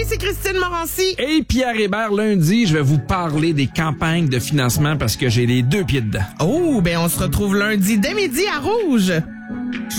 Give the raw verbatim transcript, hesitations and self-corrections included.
c'est Christine Morancy. Et Pierre Hébert, lundi, je vais vous parler des campagnes de financement parce que j'ai les deux pieds dedans. Oh, ben on se retrouve lundi dès midi à Rouge.